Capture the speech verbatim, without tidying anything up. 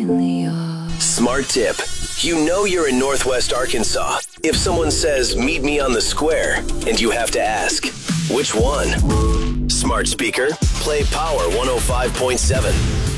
finally yours. Smart tip. You know you're in Northwest Arkansas if someone says, meet me on the square, and you have to ask, which one? Smart speaker, play Power one oh five point seven.